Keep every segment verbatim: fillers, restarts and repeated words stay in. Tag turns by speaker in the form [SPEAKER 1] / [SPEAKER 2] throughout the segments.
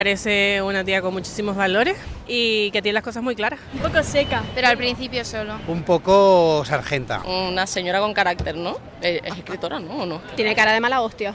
[SPEAKER 1] Parece una tía con muchísimos valores y que tiene las cosas muy claras.
[SPEAKER 2] Un poco seca,
[SPEAKER 3] pero al principio solo.
[SPEAKER 4] Un poco sargenta.
[SPEAKER 5] Una señora con carácter, ¿no? Es escritora, ¿no? ¿O no?
[SPEAKER 2] Tiene cara de mala hostia.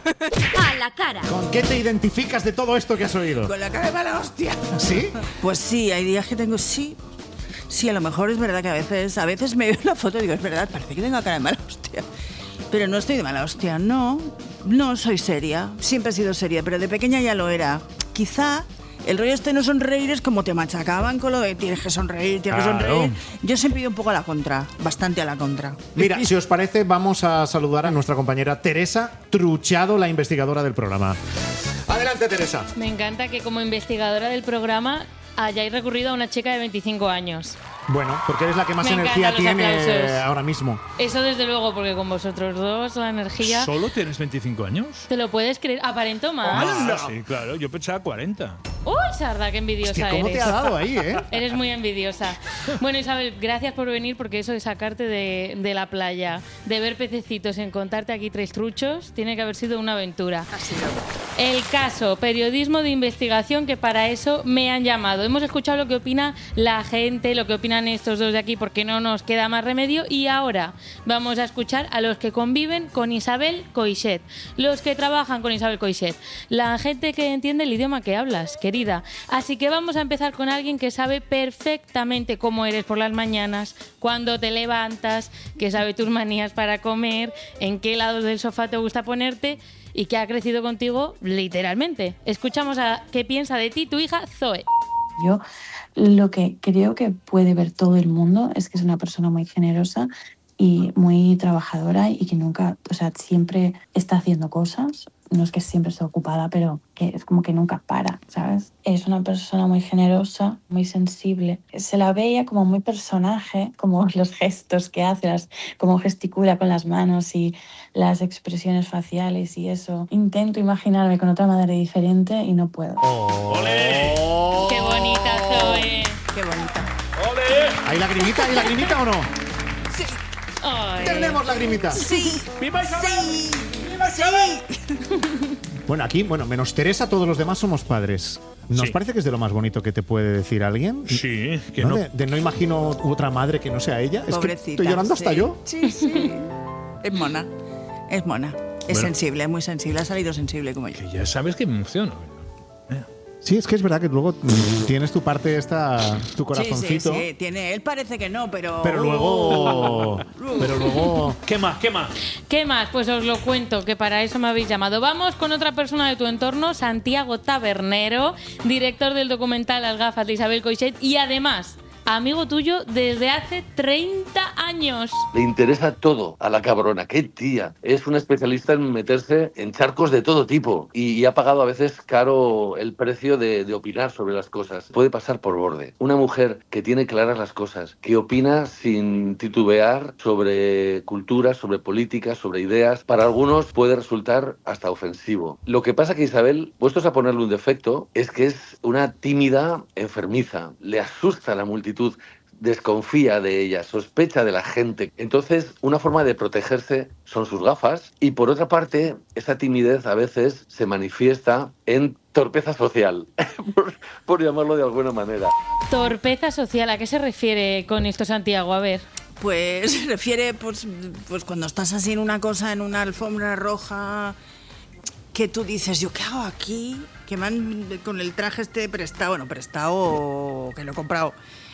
[SPEAKER 6] A la cara.
[SPEAKER 7] ¿Con qué te identificas de todo esto que has oído?
[SPEAKER 8] Con la cara de mala hostia.
[SPEAKER 7] ¿Sí?
[SPEAKER 8] Pues sí, hay días que tengo sí. Sí, a lo mejor es verdad que a veces, a veces me veo la foto y digo, es verdad, parece que tengo cara de mala hostia. Pero no estoy de mala hostia, no. No soy seria. Siempre he sido seria, pero de pequeña ya lo era. Quizá el rollo este no sonreír es como te machacaban con lo de tienes que sonreír, tienes
[SPEAKER 7] claro.
[SPEAKER 8] que sonreír. Yo siempre he ido un poco a la contra, bastante a la contra.
[SPEAKER 7] Mira, si os parece, vamos a saludar a nuestra compañera Teresa Truchado, la investigadora del programa. Adelante, Teresa.
[SPEAKER 9] Me encanta que como investigadora del programa hayáis recurrido a una chica de veinticinco años.
[SPEAKER 7] Bueno, porque eres la que más
[SPEAKER 9] Me
[SPEAKER 7] energía
[SPEAKER 9] encantan los
[SPEAKER 7] tiene
[SPEAKER 9] aplausos.
[SPEAKER 7] ahora mismo.
[SPEAKER 9] Eso desde luego, porque con vosotros dos la energía...
[SPEAKER 10] ¿Solo tienes veinticinco años?
[SPEAKER 9] ¿Te lo puedes creer? ¿Aparento más?
[SPEAKER 10] Ah, sí, claro. Yo pensaba cuarenta.
[SPEAKER 9] ¡Uy, Sarda, qué envidiosa
[SPEAKER 7] Hostia, ¿cómo
[SPEAKER 9] eres!
[SPEAKER 7] te ha dado ahí, eh?
[SPEAKER 9] Eres muy envidiosa. Bueno, Isabel, gracias por venir, porque eso de sacarte de, de la playa, de ver pececitos, en contarte aquí tres truchos, tiene que haber sido una aventura.
[SPEAKER 8] Ha sido.
[SPEAKER 9] El caso, periodismo de investigación, que para eso me han llamado. Hemos escuchado lo que opina la gente, lo que opinan estos dos de aquí, porque no nos queda más remedio. Y ahora vamos a escuchar a los que conviven con Isabel Coixet, los que trabajan con Isabel Coixet, la gente que entiende el idioma que hablas, querida. Así que vamos a empezar con alguien que sabe perfectamente cómo eres por las mañanas, cuándo te levantas, que sabe tus manías para comer, en qué lados del sofá te gusta ponerte y que ha crecido contigo literalmente. Escuchamos a qué piensa de ti tu hija Zoe.
[SPEAKER 11] Yo lo que creo que puede ver todo el mundo es que es una persona muy generosa y muy trabajadora y que nunca, o sea, siempre está haciendo cosas. No es que siempre esté ocupada, pero que es como que nunca para, ¿sabes? Es una persona muy generosa, muy sensible. Se la veía como muy personaje, como los gestos que hace, las, como gesticula con las manos y las expresiones faciales y eso. Intento imaginarme con otra madre diferente y no puedo.
[SPEAKER 7] Oh.
[SPEAKER 10] ¡Olé!
[SPEAKER 9] ¡Qué bonita, Zoe!
[SPEAKER 8] Qué bonita.
[SPEAKER 10] ¡Olé!
[SPEAKER 7] ¿Hay lagrimita? ¿Hay lagrimita o no?
[SPEAKER 8] Sí.
[SPEAKER 9] Ay.
[SPEAKER 7] ¡Tenemos lagrimita!
[SPEAKER 8] Sí.
[SPEAKER 10] ¡Viva Isabel!
[SPEAKER 8] Sí. Sí.
[SPEAKER 7] Bueno, aquí, bueno, menos Teresa, todos los demás somos padres. ¿Nos
[SPEAKER 10] Sí.
[SPEAKER 7] parece que es de lo más bonito que te puede decir alguien?
[SPEAKER 10] Sí, que
[SPEAKER 7] ¿No?
[SPEAKER 10] no.
[SPEAKER 7] De, de no imagino otra madre que no sea ella. Es que
[SPEAKER 8] Pobrecita.
[SPEAKER 7] estoy llorando hasta
[SPEAKER 8] sí.
[SPEAKER 7] yo.
[SPEAKER 8] Sí, sí. Es mona. Es mona. Es
[SPEAKER 10] Bueno.
[SPEAKER 8] sensible, es muy sensible. Ha salido sensible como yo.
[SPEAKER 10] Que ya sabes que me emociono.
[SPEAKER 7] Sí, es que es verdad que luego mm, tienes tu parte esta, tu corazoncito.
[SPEAKER 8] Sí, sí, sí. Tiene, él parece que no, pero...
[SPEAKER 7] Pero luego. Pero luego.
[SPEAKER 10] ¿Qué más? ¿Qué más?
[SPEAKER 9] ¿Qué más? Pues os lo cuento, que para eso me habéis llamado. Vamos con otra persona de tu entorno, Santiago Tabernero, director del documental Las gafas de Isabel Coixet y además amigo tuyo desde hace treinta años.
[SPEAKER 12] Le interesa todo a la cabrona. ¡Qué tía! Es una especialista en meterse en charcos de todo tipo y, y ha pagado a veces caro el precio de, de opinar sobre las cosas. Puede pasar por borde. Una mujer que tiene claras las cosas, que opina sin titubear sobre cultura, sobre política, sobre ideas, para algunos puede resultar hasta ofensivo. Lo que pasa que Isabel, puestos a ponerle un defecto, es que es una tímida enfermiza. Le asusta la multitud. Desconfía de ella, sospecha de la gente. Entonces, una forma de protegerse son sus gafas y, por otra parte, esa timidez a veces se manifiesta en torpeza social, por, por llamarlo de alguna manera.
[SPEAKER 9] Torpeza social, ¿a qué se refiere con esto, Santiago? A ver.
[SPEAKER 8] Pues se refiere, pues, pues cuando estás así en una cosa, en una alfombra roja, que tú dices, ¿yo qué hago aquí? Que me han, con el traje este prestado, bueno, prestado, que lo he comprado,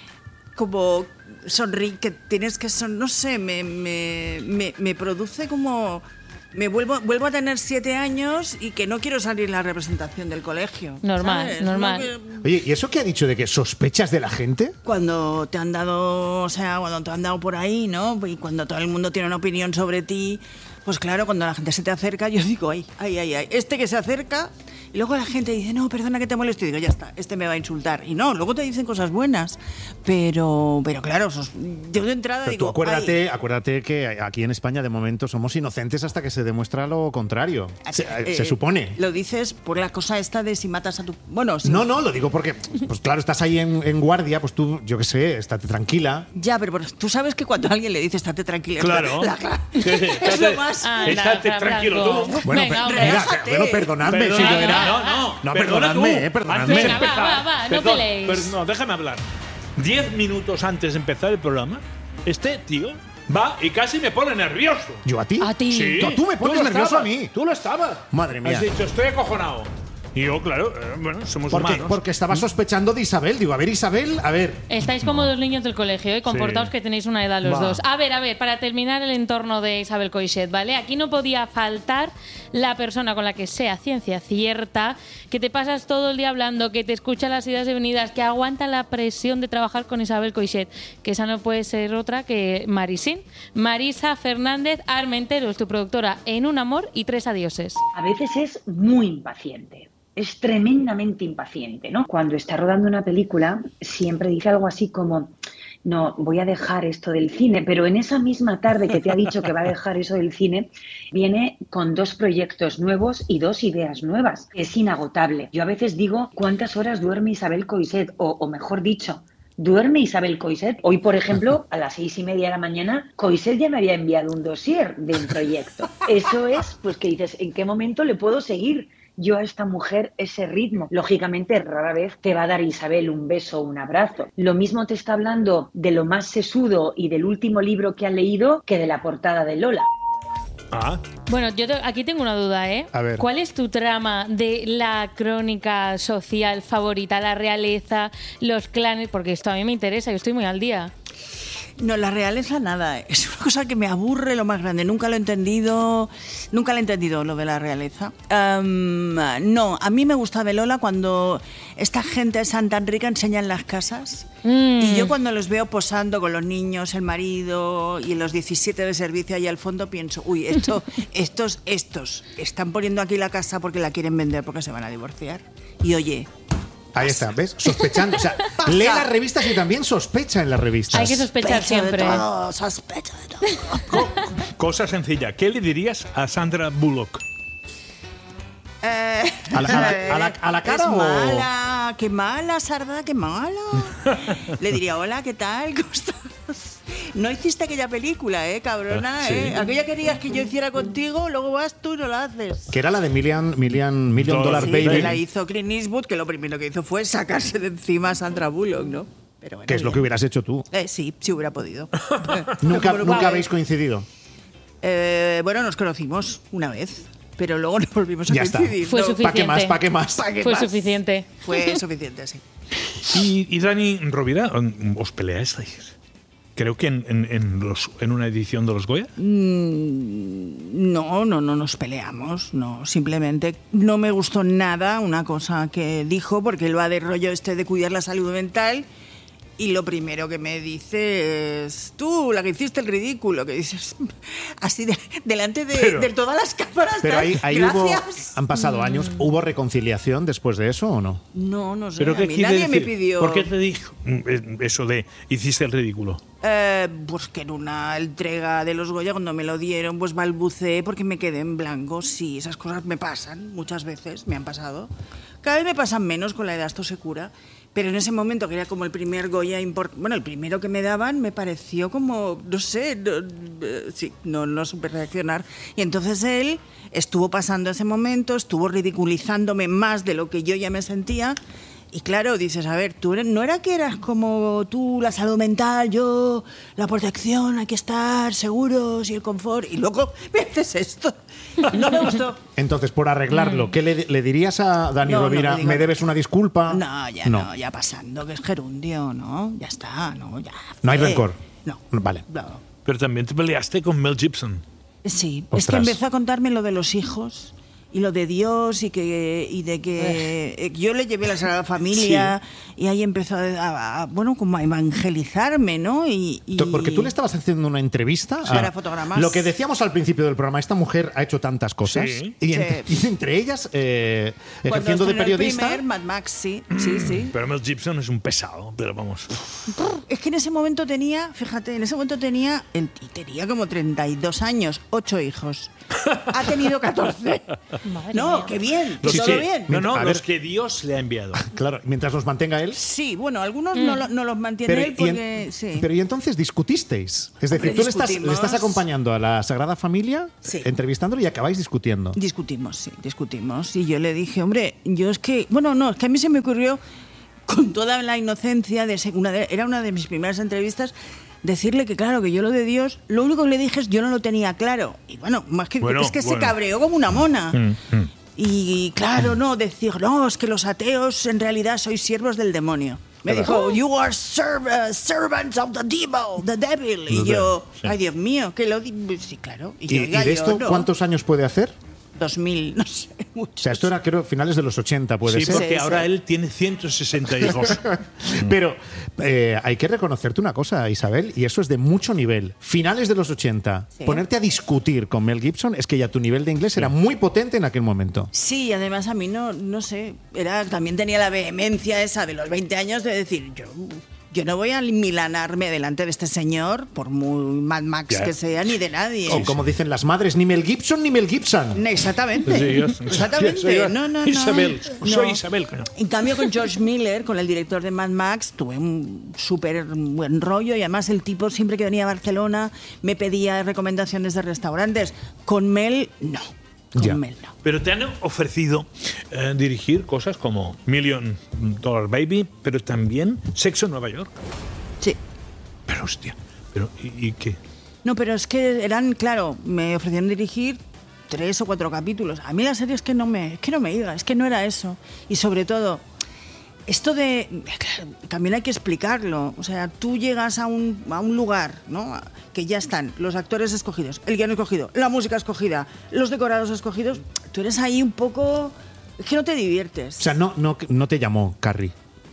[SPEAKER 8] como sonríe, que tienes que son, no sé, me, me, me, me produce como... Me vuelvo, vuelvo a tener siete años y que no quiero salir en la representación del colegio.
[SPEAKER 9] Normal,
[SPEAKER 8] ¿sabes?
[SPEAKER 9] normal.
[SPEAKER 8] No que-
[SPEAKER 7] Oye, ¿y eso qué ha dicho de que sospechas de la gente?
[SPEAKER 8] Cuando te han dado, o sea, cuando te han dado por ahí, ¿no? Y cuando todo el mundo tiene una opinión sobre ti, pues claro, cuando la gente se te acerca, yo digo, ay, ay, ay, ay, este que se acerca, y luego la gente dice, no, perdona que te moleste, y digo, ya está, este me va a insultar. Y no, luego te dicen cosas buenas, pero, pero claro, sos, yo de entrada
[SPEAKER 7] Pero
[SPEAKER 8] digo,
[SPEAKER 7] tú acuérdate,
[SPEAKER 8] ay,
[SPEAKER 7] acuérdate que aquí en España de momento somos inocentes hasta que se demuestra lo contrario. Se,
[SPEAKER 8] eh,
[SPEAKER 7] se supone.
[SPEAKER 8] Lo dices por la cosa esta de si matas a tu... Bueno, si...
[SPEAKER 7] No, no, lo digo porque, pues claro, estás ahí en, en guardia, pues tú, yo qué sé, estate tranquila.
[SPEAKER 8] Ya, pero por- tú sabes que cuando a alguien le dice estate tranquila,
[SPEAKER 10] Claro.
[SPEAKER 8] la- la-
[SPEAKER 10] Sí, sí,
[SPEAKER 8] es lo más más.
[SPEAKER 9] Anda,
[SPEAKER 10] Estate
[SPEAKER 9] Fran
[SPEAKER 10] tranquilo
[SPEAKER 9] Blanco.
[SPEAKER 10] tú.
[SPEAKER 7] Bueno,
[SPEAKER 9] Venga,
[SPEAKER 7] pe-
[SPEAKER 9] hombre.
[SPEAKER 7] mira, bueno, perdonadme.
[SPEAKER 10] Perdona,
[SPEAKER 7] si yo era...
[SPEAKER 10] no, no,
[SPEAKER 7] No,
[SPEAKER 10] perdona
[SPEAKER 7] perdonadme,
[SPEAKER 10] tú.
[SPEAKER 7] eh, perdonadme.
[SPEAKER 10] Antes de
[SPEAKER 9] Venga, va,
[SPEAKER 10] empezar,
[SPEAKER 9] va, va, no
[SPEAKER 10] perdón,
[SPEAKER 9] peleéis.
[SPEAKER 10] per- no, déjame hablar. Diez minutos antes de empezar el programa, este tío va y casi me pone nervioso.
[SPEAKER 7] ¿Yo a ti?
[SPEAKER 9] A ti.
[SPEAKER 10] Sí,
[SPEAKER 7] Tú- tú me pones
[SPEAKER 10] lo
[SPEAKER 7] nervioso a
[SPEAKER 10] estabas,
[SPEAKER 7] mí.
[SPEAKER 10] Tú lo estabas.
[SPEAKER 7] Madre mía.
[SPEAKER 10] Has dicho, estoy acojonado. Y yo, claro, eh, bueno, somos
[SPEAKER 7] Porque,
[SPEAKER 10] humanos.
[SPEAKER 7] porque estaba sospechando de Isabel. Digo, a ver, Isabel, a ver.
[SPEAKER 9] Estáis como dos niños del colegio, ¿eh? Comportaos
[SPEAKER 10] Sí.
[SPEAKER 9] que tenéis una edad los
[SPEAKER 7] Va.
[SPEAKER 9] dos. A ver, a ver, para terminar el entorno de Isabel Coixet, ¿vale? Aquí no podía faltar la persona con la que sea ciencia cierta, que te pasas todo el día hablando, que te escucha las idas y venidas, que aguanta la presión de trabajar con Isabel Coixet, que esa no puede ser otra que Marisín. Marisa Fernández Armentero es tu productora en Un amor y tres adioses.
[SPEAKER 3] A veces es muy impaciente. Es tremendamente impaciente, ¿no? Cuando está rodando una película, siempre dice algo así como, no, voy a dejar esto del cine, pero en esa misma tarde que te ha dicho que va a dejar eso del cine, viene con dos proyectos nuevos y dos ideas nuevas. Es inagotable. Yo a veces digo, ¿cuántas horas duerme Isabel Coixet? O, o mejor dicho, ¿duerme Isabel Coixet? Hoy, por ejemplo, a las seis y media de la mañana, Coixet ya me había enviado un dossier de un proyecto. Eso es, pues que dices, ¿en qué momento le puedo seguir yo a esta mujer ese ritmo? Lógicamente, rara vez te va a dar Isabel un beso o un abrazo. Lo mismo te está hablando de lo más sesudo y del último libro que ha leído que de la portada de Lola.
[SPEAKER 10] Ah,
[SPEAKER 9] Bueno, yo te- aquí tengo una duda, ¿eh?
[SPEAKER 7] A ver.
[SPEAKER 9] ¿Cuál es tu trama de la crónica social favorita? La realeza, los clanes, porque esto a mí me interesa, yo estoy muy al día.
[SPEAKER 8] No, la realeza nada. Es una cosa que me aburre lo más grande. Nunca lo he entendido. Nunca lo he entendido, lo de la realeza. Um, no, a mí me gusta de Lola cuando esta gente de Santa Enrica enseña en las casas.
[SPEAKER 9] Mm.
[SPEAKER 8] Y yo cuando los veo posando con los niños, el marido y los diecisiete de servicio ahí al fondo, pienso, uy, esto, estos, estos están poniendo aquí la casa porque la quieren vender porque se van a divorciar. Y oye...
[SPEAKER 7] Ahí está, ¿ves? Sospechando. O sea, lee las revistas y también sospecha en las revistas.
[SPEAKER 9] Hay que sospechar
[SPEAKER 8] Sospecho de
[SPEAKER 9] siempre.
[SPEAKER 8] todo, sospecho de todo.
[SPEAKER 10] cosa sencilla. ¿Qué le dirías a Sandra Bullock?
[SPEAKER 8] Eh,
[SPEAKER 7] ¿A la- a la- a la- a la cara
[SPEAKER 8] es
[SPEAKER 7] o...?
[SPEAKER 8] mala, qué mala, Sarda, qué mala. Le diría, hola, ¿qué tal? ¿Cómo estás? No hiciste aquella película, ¿eh, cabrona?
[SPEAKER 7] Sí.
[SPEAKER 8] ¿eh? Aquella querías que yo hiciera contigo, luego vas tú y no la haces.
[SPEAKER 7] Que era la de Million, Million, Million Dollar
[SPEAKER 8] Sí,
[SPEAKER 7] Baby.
[SPEAKER 8] que la hizo Clint Eastwood, que lo primero que hizo fue sacarse de encima a Sandra Bullock, ¿no? Pero bueno,
[SPEAKER 7] Que es lo
[SPEAKER 8] bien.
[SPEAKER 7] que hubieras hecho tú.
[SPEAKER 8] Eh, sí, sí hubiera podido.
[SPEAKER 7] Nunca,
[SPEAKER 8] Como no
[SPEAKER 7] nunca
[SPEAKER 8] puede.
[SPEAKER 7] habéis coincidido.
[SPEAKER 8] Eh, bueno, nos conocimos una vez, pero luego nos volvimos a
[SPEAKER 7] Ya está.
[SPEAKER 8] coincidir.
[SPEAKER 9] Fue
[SPEAKER 8] ¿no?
[SPEAKER 9] suficiente.
[SPEAKER 7] ¿Para qué más? ¿Para qué más?
[SPEAKER 8] ¿Pa' qué
[SPEAKER 9] Fue
[SPEAKER 8] más?
[SPEAKER 9] suficiente.
[SPEAKER 8] Fue suficiente, sí.
[SPEAKER 10] Y, y Dani Rovira, ¿os peleasteis? Creo que en, en, en, los, en una edición de los Goya.
[SPEAKER 8] Mm, no, no, no nos peleamos, no. Simplemente no me gustó nada una cosa que dijo, porque él va de rollo este de cuidar la salud mental. Y lo primero que me dice es, tú, la que hiciste el ridículo, que dices, así de- delante de,
[SPEAKER 7] Pero-
[SPEAKER 8] de todas las cámaras.
[SPEAKER 7] Pero ahí, ahí hubo,
[SPEAKER 8] gracias.
[SPEAKER 7] han pasado años. ¿Hubo reconciliación después de eso o no?
[SPEAKER 8] No, no sé,
[SPEAKER 10] ¿Pero
[SPEAKER 8] a
[SPEAKER 10] qué
[SPEAKER 8] mí
[SPEAKER 10] quiere
[SPEAKER 8] nadie me
[SPEAKER 10] decir?
[SPEAKER 8] pidió...
[SPEAKER 10] ¿Por qué te dijo mm, eso de hiciste el ridículo?
[SPEAKER 8] Eh, pues que en una entrega de los Goya, cuando me lo dieron, pues balbuceé porque me quedé en blanco. Sí, esas cosas me pasan muchas veces, me han pasado. Cada vez me pasan menos, con la edad esto se cura. Pero en ese momento, que era como el primer Goya importante, bueno, el primero que me daban, me pareció como, no sé, no, eh, sí, no, no supe reaccionar. Y entonces él estuvo pasando ese momento, estuvo ridiculizándome más de lo que yo ya me sentía. Y claro, dices, a ver, tú eres- no era que eras como tú, la salud mental, yo, la protección, hay que estar seguros y el confort. Y luego me haces esto. No me gustó.
[SPEAKER 7] Entonces, por arreglarlo, ¿qué le, le dirías a Dani
[SPEAKER 8] No, no
[SPEAKER 7] Rovira?
[SPEAKER 8] le digo-
[SPEAKER 7] ¿Me debes una disculpa?
[SPEAKER 8] No, ya no. ya pasando, que es gerundio, ¿no? Ya está, no, ya.
[SPEAKER 7] No hay
[SPEAKER 8] fue.
[SPEAKER 7] rencor.
[SPEAKER 8] No.
[SPEAKER 7] Vale.
[SPEAKER 8] No.
[SPEAKER 10] Pero también te peleaste con Mel Gibson.
[SPEAKER 8] Sí, es que
[SPEAKER 7] Ostras.
[SPEAKER 8] empezó a contarme lo de los hijos y lo de Dios y que y de que eh, yo le llevé la Sagrada Familia y ahí empezó a, a- a, bueno, como a evangelizarme, ¿no? Y, y-
[SPEAKER 7] Tú- Porque tú le estabas haciendo una entrevista.
[SPEAKER 8] Sí, para fotogramas.
[SPEAKER 7] Lo que decíamos al principio del programa, esta mujer ha hecho tantas cosas.
[SPEAKER 10] Sí.
[SPEAKER 7] Y,
[SPEAKER 8] Sí.
[SPEAKER 7] entre, y entre ellas, eh,
[SPEAKER 8] cuando
[SPEAKER 7] ejerciendo de
[SPEAKER 8] estrenó el
[SPEAKER 7] periodista.
[SPEAKER 8] primer Mad Max, sí, sí, sí.
[SPEAKER 10] Pero Mel Gibson es un pesado, pero vamos.
[SPEAKER 8] Es que en ese momento tenía, fíjate, en ese momento tenía, el- y tenía como treinta y dos años, ocho hijos. Ha tenido catorce.
[SPEAKER 9] Madre
[SPEAKER 8] no,
[SPEAKER 9] mía.
[SPEAKER 8] qué bien,
[SPEAKER 10] Los
[SPEAKER 8] todo
[SPEAKER 10] que-
[SPEAKER 8] bien.
[SPEAKER 10] No, no,
[SPEAKER 7] A
[SPEAKER 10] los
[SPEAKER 7] ver.
[SPEAKER 10] que Dios le ha enviado.
[SPEAKER 7] Claro, mientras los mantenga él.
[SPEAKER 8] Sí, bueno, algunos no, lo- no los mantiene
[SPEAKER 7] Pero,
[SPEAKER 8] él
[SPEAKER 7] y en-
[SPEAKER 8] porque... sí.
[SPEAKER 7] pero y entonces discutisteis. Es decir,
[SPEAKER 8] Hombre,
[SPEAKER 7] tú le estás, le
[SPEAKER 8] discutimos.
[SPEAKER 7] estás acompañando a la Sagrada Familia,
[SPEAKER 8] Sí.
[SPEAKER 7] entrevistándolo y acabáis discutiendo.
[SPEAKER 8] Discutimos, sí, discutimos. Y yo le dije, hombre, yo es que... Bueno, no, es que a mí se me ocurrió, con toda la inocencia, de, ser- una de- era una de mis primeras entrevistas, decirle que claro, que yo lo de Dios, lo único que le dije es yo no lo tenía claro. Y bueno, más que
[SPEAKER 10] Bueno,
[SPEAKER 8] es que se
[SPEAKER 10] bueno.
[SPEAKER 8] cabreó como una mona.
[SPEAKER 10] Mm, mm.
[SPEAKER 8] Y claro, no, decir, no, es que los ateos en realidad sois siervos del demonio. Me
[SPEAKER 7] Claro.
[SPEAKER 8] dijo, you are serv- uh, servants of the devil, the devil. Y
[SPEAKER 7] The
[SPEAKER 8] yo,
[SPEAKER 7] devil, sí.
[SPEAKER 8] ay Dios mío, que lo di- sí, claro. Y,
[SPEAKER 7] ¿Y,
[SPEAKER 8] yo,
[SPEAKER 7] y
[SPEAKER 8] "Oiga,
[SPEAKER 7] de
[SPEAKER 8] yo
[SPEAKER 7] esto
[SPEAKER 8] no".
[SPEAKER 7] cuántos años puede hacer?
[SPEAKER 8] dos mil, no sé, mucho.
[SPEAKER 7] O sea, esto era creo finales de los ochenta, puede
[SPEAKER 10] Sí,
[SPEAKER 7] ser.
[SPEAKER 10] porque
[SPEAKER 8] Sí,
[SPEAKER 10] ahora
[SPEAKER 8] sí.
[SPEAKER 10] él tiene ciento sesenta hijos.
[SPEAKER 7] Pero eh, hay que reconocerte una cosa, Isabel, y eso es de mucho nivel. Finales de los ochenta,
[SPEAKER 8] Sí.
[SPEAKER 7] ponerte a discutir con Mel Gibson es que ya tu nivel de inglés era muy potente en aquel momento.
[SPEAKER 8] Sí, y además a mí no, no sé, era, también tenía la vehemencia esa de los veinte años de decir, yo, yo no voy a milanarme delante de este señor, por muy Mad Max
[SPEAKER 7] Ya.
[SPEAKER 8] que sea, ni de nadie.
[SPEAKER 7] O como dicen las madres, ni Mel Gibson ni Mel Gibson.
[SPEAKER 8] Exactamente.
[SPEAKER 10] Sí, yo-
[SPEAKER 8] Exactamente.
[SPEAKER 10] soy yo.
[SPEAKER 8] no, no, no.
[SPEAKER 10] Isabel, soy
[SPEAKER 8] No.
[SPEAKER 10] Isabel. coño.
[SPEAKER 8] En cambio, con George Miller, con el director de Mad Max, tuve un súper buen rollo y además el tipo siempre que venía a Barcelona me pedía recomendaciones de restaurantes. Con Mel, no. Con
[SPEAKER 7] Ya.
[SPEAKER 8] Mel, no.
[SPEAKER 10] Pero te han ofrecido eh, dirigir cosas como Million Dollar Baby, pero también Sexo en Nueva York.
[SPEAKER 8] Sí.
[SPEAKER 10] Pero hostia, pero ¿y, y qué?
[SPEAKER 8] No, pero es que eran, claro, me ofrecieron dirigir tres o cuatro capítulos. A mí la serie es que no me, es que no me iba, es que no era eso. Y sobre todo, esto de, claro, también hay que explicarlo. O sea, tú llegas a un, a un lugar, ¿no? Que ya están los actores escogidos, el guion escogido, la música escogida, los decorados escogidos. Tú eres ahí un poco, es que no te diviertes.
[SPEAKER 7] O sea, no, no, no te llamó Carrie.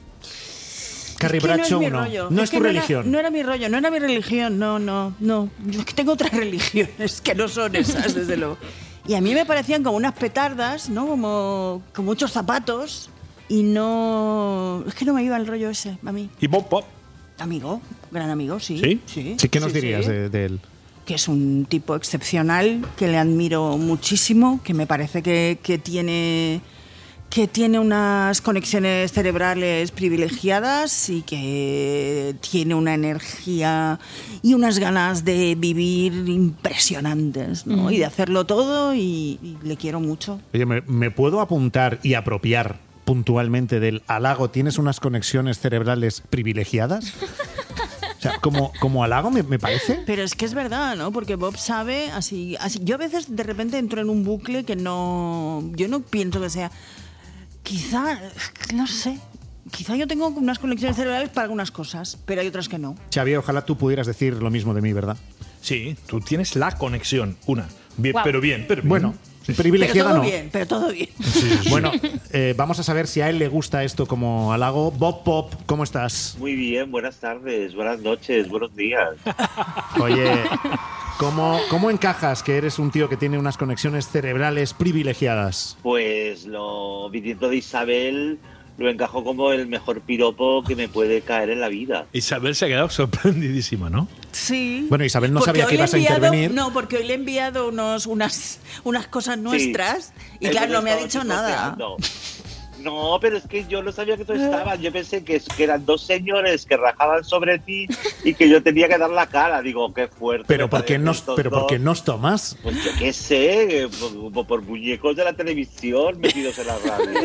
[SPEAKER 7] Carrie
[SPEAKER 8] Es que
[SPEAKER 7] Bradshaw
[SPEAKER 8] no es mi
[SPEAKER 7] no.
[SPEAKER 8] rollo.
[SPEAKER 7] No es,
[SPEAKER 8] que
[SPEAKER 7] tu
[SPEAKER 8] no era-
[SPEAKER 7] religión.
[SPEAKER 8] no era mi rollo, no era mi religión, no, no, no. Yo es que tengo otras religiones que no son esas, desde luego. Y a mí me parecían como unas petardas, ¿no? Como, como muchos zapatos. Y no... Es que no me iba el rollo ese, a mí.
[SPEAKER 10] ¿Y Bob Pop?
[SPEAKER 8] Amigo, gran amigo, sí.
[SPEAKER 7] ¿Sí?
[SPEAKER 8] Sí,
[SPEAKER 7] Sí, ¿qué nos
[SPEAKER 8] sí,
[SPEAKER 7] dirías
[SPEAKER 8] sí.
[SPEAKER 7] de, de él?
[SPEAKER 8] Que es un tipo excepcional, que le admiro muchísimo, que me parece que, que tiene que tiene unas conexiones cerebrales privilegiadas y que tiene una energía y unas ganas de vivir impresionantes, ¿no?
[SPEAKER 7] Mm.
[SPEAKER 8] Y de hacerlo todo y, y le quiero mucho.
[SPEAKER 7] Oye, ¿me, me puedo apuntar y apropiar puntualmente del halago? ¿Tienes unas conexiones cerebrales privilegiadas? O sea, como, como halago me, me parece.
[SPEAKER 8] Pero es que es verdad, ¿no? Porque Bob sabe, así, así. Yo a veces de repente entro en un bucle que no. Yo no pienso que sea. Quizá, no sé. Quizá yo tengo unas conexiones cerebrales para algunas cosas, pero hay otras que no.
[SPEAKER 7] Xavier, ojalá tú pudieras decir lo mismo de mí, ¿verdad?
[SPEAKER 10] Sí, tú tienes la conexión, una. Bien,
[SPEAKER 8] Guau.
[SPEAKER 10] pero bien, pero bien.
[SPEAKER 7] Bueno,
[SPEAKER 8] Pero
[SPEAKER 7] privilegiada
[SPEAKER 8] todo
[SPEAKER 7] no.
[SPEAKER 8] bien, pero todo bien.
[SPEAKER 7] Bueno, eh, vamos a saber si a él le gusta esto como halago. Bob Pop, ¿cómo estás?
[SPEAKER 13] Muy bien, buenas tardes, buenas noches, buenos días.
[SPEAKER 7] Oye, ¿cómo, ¿cómo encajas que eres un tío que tiene unas conexiones cerebrales privilegiadas?
[SPEAKER 13] Pues lo viniendo de Isabel lo encajo como el mejor piropo que me puede caer en la vida.
[SPEAKER 10] Isabel se ha quedado sorprendidísima, ¿no?
[SPEAKER 8] Sí.
[SPEAKER 7] Bueno, Isabel no
[SPEAKER 8] Porque
[SPEAKER 7] sabía
[SPEAKER 8] hoy
[SPEAKER 7] que
[SPEAKER 8] le he
[SPEAKER 7] ibas a
[SPEAKER 8] enviado-
[SPEAKER 7] intervenir.
[SPEAKER 8] No, porque hoy le he enviado unos, unas, unas cosas nuestras y
[SPEAKER 13] Eso
[SPEAKER 8] claro,
[SPEAKER 13] me
[SPEAKER 8] no me ha
[SPEAKER 13] estaba
[SPEAKER 8] dicho nada.
[SPEAKER 13] chismoseando. No, pero es que yo no sabía que tú estabas. Yo pensé que, que eran dos señores que rajaban sobre ti y que yo tenía que dar la cara. Digo, qué fuerte.
[SPEAKER 7] Pero
[SPEAKER 13] me
[SPEAKER 7] ¿por qué
[SPEAKER 13] parecen
[SPEAKER 7] nos,
[SPEAKER 13] estos
[SPEAKER 7] pero ¿por qué
[SPEAKER 13] dos.
[SPEAKER 7] nos tomas?
[SPEAKER 13] Pues yo qué sé, por, por muñecos de la televisión metidos en la radio.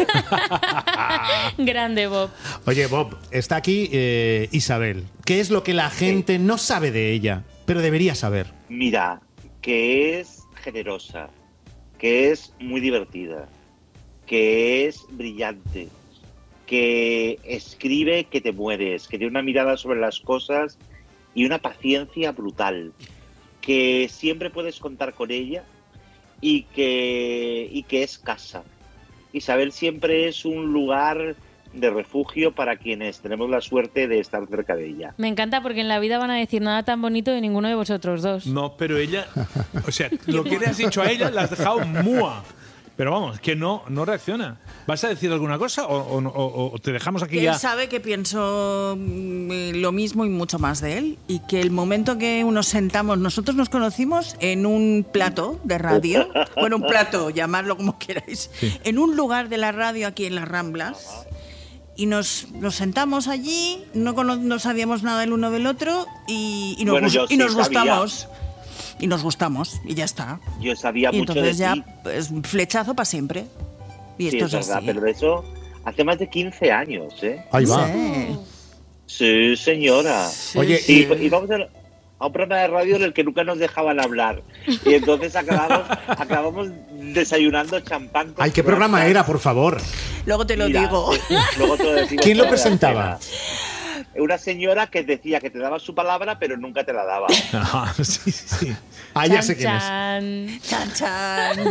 [SPEAKER 9] Grande, Bob.
[SPEAKER 7] Oye, Bob, está aquí eh, Isabel. ¿Qué es lo que la gente no sabe de ella, pero debería saber?
[SPEAKER 13] Mira, que es generosa, que es muy divertida, que es brillante, que escribe que te mueres, que tiene una mirada sobre las cosas y una paciencia brutal, que siempre puedes contar con ella y que, y que es casa. Isabel siempre es un lugar de refugio para quienes tenemos la suerte de estar cerca de ella.
[SPEAKER 9] Me encanta porque en la vida van a decir nada tan bonito de ninguno de vosotros dos.
[SPEAKER 10] No, pero ella, o sea, lo que le has dicho a ella la has dejado mua. Pero vamos, que no, no reacciona. ¿Vas a decir alguna cosa o, o, o- o te dejamos aquí
[SPEAKER 8] Que
[SPEAKER 10] ya?
[SPEAKER 8] él sabe que pienso mm, lo mismo y mucho más de él y que el momento que nos sentamos, nosotros nos conocimos en un plato de radio, bueno, un plato, llamadlo como queráis, en un lugar de la radio aquí en las Ramblas y nos, nos sentamos allí, no, cono- no sabíamos nada el uno del otro y, y nos,
[SPEAKER 13] Bueno,
[SPEAKER 8] gus-
[SPEAKER 13] yo
[SPEAKER 8] y
[SPEAKER 13] sí
[SPEAKER 8] nos
[SPEAKER 13] sabía.
[SPEAKER 8] gustamos. Y nos gustamos y ya está.
[SPEAKER 13] Yo sabía
[SPEAKER 8] Y
[SPEAKER 13] mucho de
[SPEAKER 8] entonces ya
[SPEAKER 13] ti.
[SPEAKER 8] pues, flechazo para siempre. Y
[SPEAKER 13] Sí,
[SPEAKER 8] esto
[SPEAKER 13] es
[SPEAKER 8] es,
[SPEAKER 13] verdad,
[SPEAKER 8] así.
[SPEAKER 13] pero eso hace más de quince años, ¿eh?
[SPEAKER 7] Ahí va.
[SPEAKER 8] Sí.
[SPEAKER 13] Sí, señora.
[SPEAKER 7] Oye,
[SPEAKER 13] y,
[SPEAKER 7] y-
[SPEAKER 13] y vamos a, a un programa de radio en el que nunca nos dejaban hablar. Y entonces acabamos, acabamos desayunando champán. con
[SPEAKER 7] Ay, ¿qué programa
[SPEAKER 13] croissants.
[SPEAKER 7] era, por favor?
[SPEAKER 8] Luego te lo
[SPEAKER 13] Mira,
[SPEAKER 8] digo.
[SPEAKER 13] eh, luego te lo decimos
[SPEAKER 7] ¿Quién lo
[SPEAKER 13] fuera de
[SPEAKER 7] presentaba?
[SPEAKER 13] antena. Una señora que decía que te daba su palabra, pero nunca te la daba.
[SPEAKER 10] Ah, sí, sí.
[SPEAKER 7] Ah, ya sé quién es.
[SPEAKER 9] Chan.
[SPEAKER 8] Chan, chan.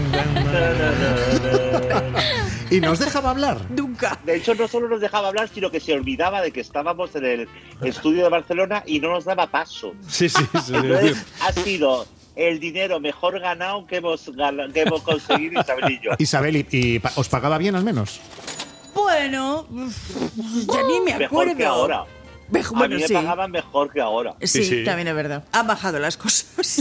[SPEAKER 7] ¿Y nos dejaba hablar?
[SPEAKER 8] Nunca.
[SPEAKER 13] De hecho, no solo nos dejaba hablar, sino que se olvidaba de que estábamos en el estudio de Barcelona y no nos daba paso.
[SPEAKER 10] Sí, sí, sí.
[SPEAKER 13] Entonces, ha sido el dinero mejor ganado que hemos, gana- que hemos conseguido Isabel y yo.
[SPEAKER 7] Isabel, ¿y, y pa- os pagaba bien al menos?
[SPEAKER 8] Bueno, ya ni me acuerdo.
[SPEAKER 13] Mejor que ahora.
[SPEAKER 8] Mejor-
[SPEAKER 13] A
[SPEAKER 8] bueno,
[SPEAKER 13] mí me
[SPEAKER 8] sí.
[SPEAKER 13] pagaban mejor que ahora.
[SPEAKER 8] Sí,
[SPEAKER 10] Sí, sí.
[SPEAKER 8] también es verdad. Han bajado las cosas.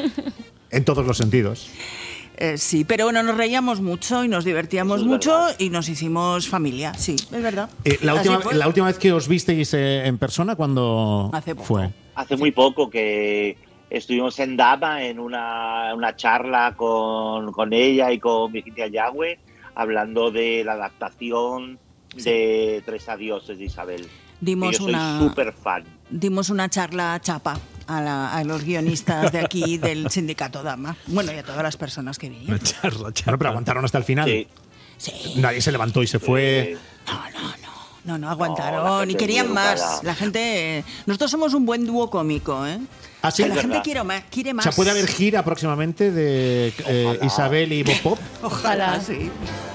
[SPEAKER 7] En todos los sentidos.
[SPEAKER 8] Eh, sí, pero bueno, nos reíamos mucho y nos divertíamos
[SPEAKER 13] Eso es
[SPEAKER 8] mucho
[SPEAKER 13] verdad.
[SPEAKER 8] y nos hicimos familia. Sí, es verdad.
[SPEAKER 7] Eh, la,
[SPEAKER 8] Así
[SPEAKER 7] última,
[SPEAKER 8] fue.
[SPEAKER 7] la última vez que os visteis eh, en persona, ¿cuándo
[SPEAKER 8] Hace poco.
[SPEAKER 7] fue?
[SPEAKER 13] Hace muy poco que estuvimos en Dama en una, una charla con, con ella y con Virginia Yagüe, hablando de la adaptación de Tres Adioses de Isabel.
[SPEAKER 8] Dimos
[SPEAKER 13] Y yo soy
[SPEAKER 8] una-
[SPEAKER 13] súper fan.
[SPEAKER 8] Dimos una charla chapa a, la- a los guionistas de aquí del sindicato Dama. Bueno, y a todas las personas que vinieron.
[SPEAKER 10] Charla, charla.
[SPEAKER 7] Bueno, pero aguantaron hasta el final.
[SPEAKER 13] Sí.
[SPEAKER 8] Sí.
[SPEAKER 7] Nadie se levantó y se fue.
[SPEAKER 13] Eh,
[SPEAKER 8] No, no,
[SPEAKER 13] No,
[SPEAKER 8] aguantaron
[SPEAKER 13] la
[SPEAKER 8] y
[SPEAKER 13] gente
[SPEAKER 8] querían
[SPEAKER 13] muy
[SPEAKER 8] más.
[SPEAKER 13] educada.
[SPEAKER 8] La gente... eh, Nosotros somos un buen dúo cómico, ¿eh?
[SPEAKER 7] ¿Ah, sí?
[SPEAKER 8] la
[SPEAKER 13] Es
[SPEAKER 8] gente
[SPEAKER 13] verdad.
[SPEAKER 8] quiere más, quiere
[SPEAKER 7] O
[SPEAKER 8] más.
[SPEAKER 7] sea, ¿puede haber gira próximamente de eh,
[SPEAKER 13] Ojalá.
[SPEAKER 7] Isabel y Bob Pop?
[SPEAKER 8] Ojalá, sí.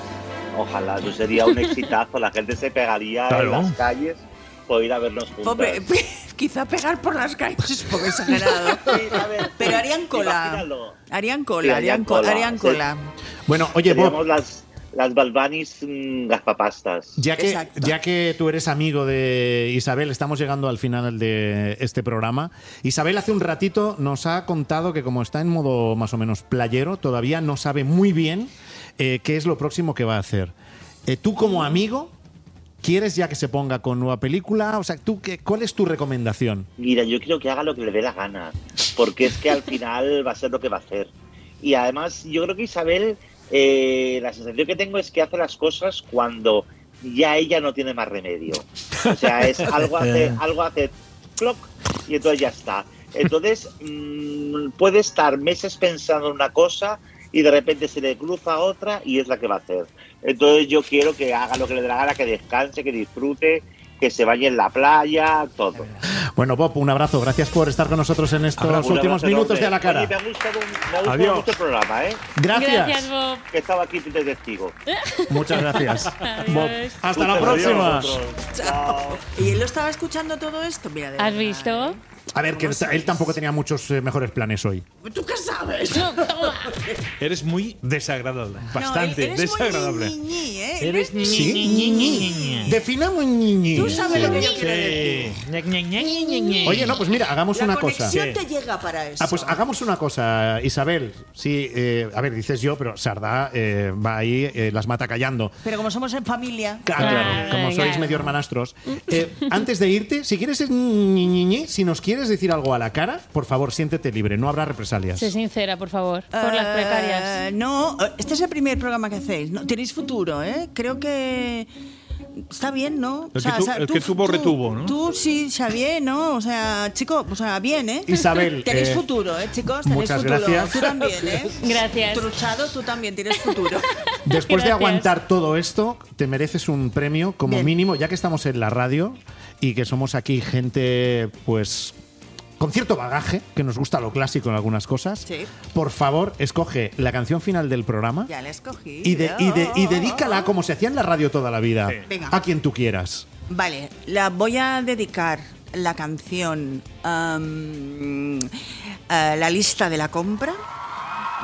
[SPEAKER 13] Ojalá, eso sería un exitazo. La gente se pegaría
[SPEAKER 10] Claro.
[SPEAKER 13] en las calles por ir a vernos juntos.
[SPEAKER 8] Pobre, quizá pegar por las calles es un poco exagerado.
[SPEAKER 13] a ver,
[SPEAKER 8] Pero harían cola.
[SPEAKER 13] imagínalo.
[SPEAKER 8] Harían
[SPEAKER 13] Sí,
[SPEAKER 8] cola,
[SPEAKER 13] harían
[SPEAKER 8] harían cola.
[SPEAKER 13] cola,
[SPEAKER 8] Harían
[SPEAKER 13] sí.
[SPEAKER 8] cola.
[SPEAKER 7] Bueno, oye, Bob,
[SPEAKER 13] Seríamos las, las Balbanis mm, gazpapastas.
[SPEAKER 7] ya que,
[SPEAKER 8] Exacto.
[SPEAKER 7] ya que tú eres amigo de Isabel, estamos llegando al final de este programa. Isabel hace un ratito nos ha contado que como está en modo más o menos playero, todavía no sabe muy bien eh, qué es lo próximo que va a hacer. Eh, tú como amigo, ¿quieres ya que se ponga con nueva película? O sea, ¿tú qué, ¿cuál es tu recomendación?
[SPEAKER 13] Mira, yo quiero que haga lo que le dé la gana, porque es que al final va a ser lo que va a hacer. Y además, yo creo que Isabel, eh, la sensación que tengo es que hace las cosas cuando ya ella no tiene más remedio. O sea, es algo hace, algo hace clock y entonces ya está. Entonces, mmm, puede estar meses pensando en una cosa y de repente se le cruza otra y es la que va a hacer. Entonces yo quiero que haga lo que le dé la gana, que descanse, que disfrute, que se bañe en la playa, todo.
[SPEAKER 7] Bueno, Bob, un abrazo. Gracias por estar con nosotros en estos
[SPEAKER 13] Un
[SPEAKER 7] últimos
[SPEAKER 13] abrazo
[SPEAKER 7] minutos
[SPEAKER 13] enorme.
[SPEAKER 7] de A la Cara.
[SPEAKER 13] Oye, me ha gustado, me ha gustado
[SPEAKER 7] Adiós.
[SPEAKER 13] mucho el programa, ¿eh?
[SPEAKER 7] Gracias.
[SPEAKER 9] Gracias, Bob.
[SPEAKER 13] Que estaba aquí de testigo.
[SPEAKER 7] Muchas gracias, Bob. Hasta la
[SPEAKER 13] Muchas
[SPEAKER 7] próxima.
[SPEAKER 13] gracias a vosotros.
[SPEAKER 8] Chao. ¿Y él lo estaba escuchando todo esto? Mira, de
[SPEAKER 9] ¿Has
[SPEAKER 8] verdad,
[SPEAKER 9] visto?
[SPEAKER 8] ¿eh?
[SPEAKER 7] A ver, que él tampoco tenía muchos eh, mejores planes hoy.
[SPEAKER 8] ¿Tú qué sabes?
[SPEAKER 9] No, toma.
[SPEAKER 10] Eres muy desagradable. Bastante
[SPEAKER 8] No, eres
[SPEAKER 10] desagradable.
[SPEAKER 8] Muy ñi, ñi, ¿eh?
[SPEAKER 10] Eres ñi,
[SPEAKER 7] Sí,
[SPEAKER 10] ñi, ñi, ñi, ñi.
[SPEAKER 7] Definamos ñi.
[SPEAKER 8] Tú sabes lo que yo
[SPEAKER 10] Sí.
[SPEAKER 8] quiero decir.
[SPEAKER 10] Ña, ña, ña, ña, ña, ña.
[SPEAKER 7] Oye, no, pues mira, hagamos
[SPEAKER 8] La
[SPEAKER 7] una cosa.
[SPEAKER 8] conexión te llega para eso.
[SPEAKER 7] Ah, pues hagamos una cosa, Isabel. Sí, eh, a ver, dices yo, pero Sardá eh, va ahí, eh, las mata callando.
[SPEAKER 8] Pero como somos en familia...
[SPEAKER 7] Claro,
[SPEAKER 9] Claro,
[SPEAKER 7] como sois
[SPEAKER 9] claro.
[SPEAKER 7] medio hermanastros. Eh, antes de irte, si quieres ser ñi, ñi, ñi, si nos quieres decir algo a la cara, por favor, siéntete libre, no habrá represalias.
[SPEAKER 9] Sé sincera, por favor. Por las
[SPEAKER 8] Eh,
[SPEAKER 9] precarias.
[SPEAKER 8] No, este es el primer programa que hacéis. No, tenéis futuro, ¿eh? Creo que está bien, ¿no?
[SPEAKER 10] El que tu- el que tuvo, retuvo, ¿no?
[SPEAKER 8] Tú sí, Xavier, ¿no? O sea, chico, o sea, bien, ¿eh?
[SPEAKER 7] Isabel,
[SPEAKER 8] Tenéis
[SPEAKER 7] eh,
[SPEAKER 8] futuro, ¿eh, chicos? Tenéis
[SPEAKER 7] muchas
[SPEAKER 8] futuro.
[SPEAKER 7] gracias.
[SPEAKER 8] Tú también, ¿eh?
[SPEAKER 9] Gracias.
[SPEAKER 8] Truchado, tú también tienes futuro.
[SPEAKER 7] Después de
[SPEAKER 9] Gracias.
[SPEAKER 7] aguantar todo esto, te mereces un premio como
[SPEAKER 8] Bien.
[SPEAKER 7] mínimo, ya que estamos en la radio y que somos aquí gente, pues, con cierto bagaje, que nos gusta lo clásico en algunas cosas.
[SPEAKER 8] Sí.
[SPEAKER 7] Por favor, escoge la canción final del programa
[SPEAKER 8] Ya la escogí.
[SPEAKER 7] y, de- y, de- y dedícala como se hacía en la radio toda la vida,
[SPEAKER 8] Venga.
[SPEAKER 7] a quien tú quieras.
[SPEAKER 8] Vale, la voy a dedicar la canción am, a La lista de la compra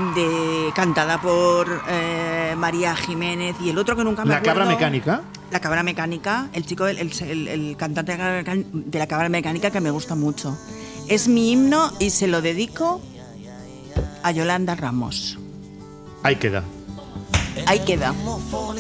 [SPEAKER 8] de cantada por eh, María Jiménez y el otro que nunca me
[SPEAKER 7] La
[SPEAKER 8] acuerdo.
[SPEAKER 7] cabra mecánica.
[SPEAKER 8] La cabra mecánica, el chico, el, el, el cantante de la cabra mecánica que me gusta mucho. Es mi himno y se lo dedico a Yolanda Ramos.
[SPEAKER 7] Ahí queda.
[SPEAKER 8] Ahí queda.